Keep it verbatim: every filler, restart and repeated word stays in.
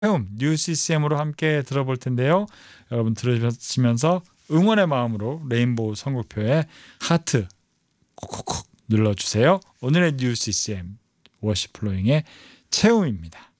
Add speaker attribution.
Speaker 1: 채움 뉴 씨씨엠으로 함께 들어볼 텐데요. 여러분 들으시면서 응원의 마음으로 레인보우 선곡표에 하트 콕콕콕 눌러주세요. 오늘의 뉴 씨씨엠 워시플로잉의 채움입니다.